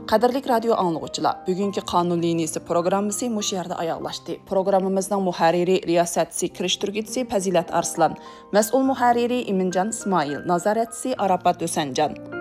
Qadrlik radio anlıqçılar, bugünkü qanun liniyası programmasi muş yerdə ayaqlaşdı. Programımızın muharriri, riyasətçisi, kiriştirgüçisi Pəzilət Arslan, məsul muharriri İmincan İsmail, nazaretçisi Arafat Ösəncan.